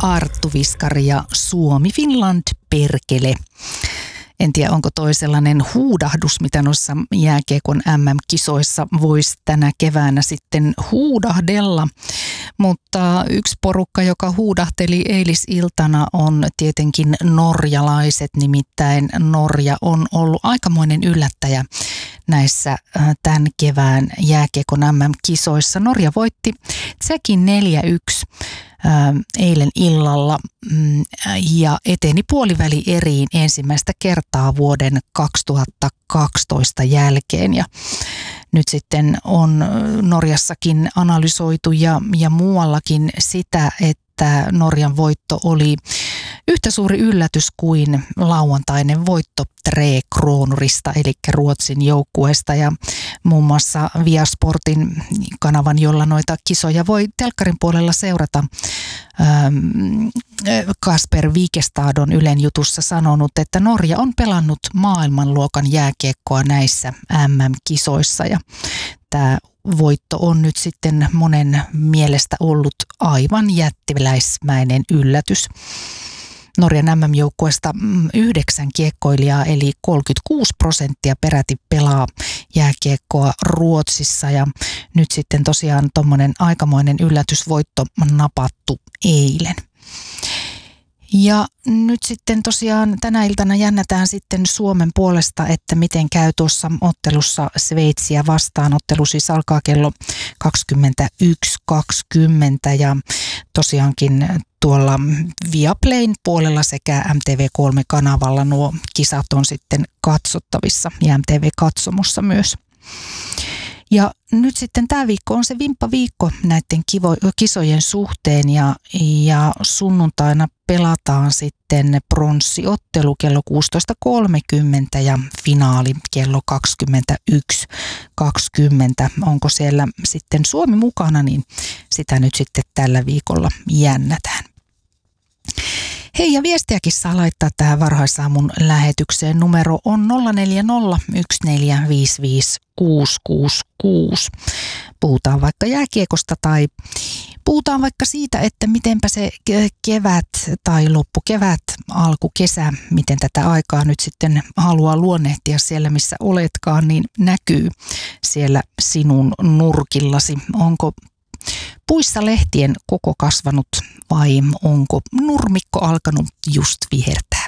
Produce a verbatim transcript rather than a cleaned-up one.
Arttu Viskari ja Suomi Finland perkele. En tiedä, onko toi sellainen huudahdus, mitä noissa jääkiekon äm äm-kisoissa voisi tänä keväänä sitten huudahdella. Mutta yksi porukka, joka huudahteli eilisiltana, on tietenkin norjalaiset. Nimittäin Norja on ollut aikamoinen yllättäjä näissä tämän kevään jääkiekon äm äm-kisoissa. Norja voitti Tsekin neljä yksi eilen illalla ja eteni puoliväli eriin ensimmäistä kertaa vuoden kaksituhattakaksitoista jälkeen. Ja nyt sitten on Norjassakin analysoitu ja, ja muuallakin sitä, että Norjan voitto oli yhtä suuri yllätys kuin lauantainen voitto Tre Kronurista, eli Ruotsin joukkueesta, ja muun muassa Viasportin kanavan, jolla noita kisoja voi telkkarin puolella seurata, Kasper Wikestad on Ylen jutussa sanonut, että Norja on pelannut maailmanluokan jääkiekkoa näissä äm äm-kisoissa, ja tämä voitto on nyt sitten monen mielestä ollut aivan jättiläismäinen yllätys. Norjan äm äm-joukkueesta yhdeksän kiekkoilijaa eli kolmekymmentäkuusi prosenttia peräti pelaa jääkiekkoa Ruotsissa, ja nyt sitten tosiaan tuommoinen aikamoinen yllätysvoitto napattu eilen. Ja nyt sitten tosiaan tänä iltana jännätään sitten Suomen puolesta, että miten käy tuossa ottelussa Sveitsiä vastaan. Ottelu siis alkaa kello kaksikymmentäyksi kaksikymmentä ja tosiaankin tuolla Viaplayn puolella sekä M T V kolme -kanavalla nuo kisat on sitten katsottavissa ja M T V-katsomossa myös. Ja nyt sitten tämä viikko on se vimppaviikko näiden kivo, kisojen suhteen ja, ja sunnuntaina pelataan sitten pronssiottelu kello kuusitoista kolmekymmentä ja finaali kello kaksikymmentäyksi kaksikymmentä. Onko siellä sitten Suomi mukana, niin sitä nyt sitten tällä viikolla jännätään. Hei, ja viestiäkin saa laittaa tähän varhaisaamun lähetykseen. Numero on nolla neljä nolla yksi neljä viisi viisi kuusi kuusi kuusi. Puhutaan vaikka jääkiekosta tai puhutaan vaikka siitä, että mitenpä se kevät tai loppukevät, alkukesä, miten tätä aikaa nyt sitten haluaa luonnehtia siellä, missä oletkaan, niin näkyy siellä sinun nurkillasi. Onko puissa lehtien koko kasvanut vai onko nurmikko alkanut just vihertää?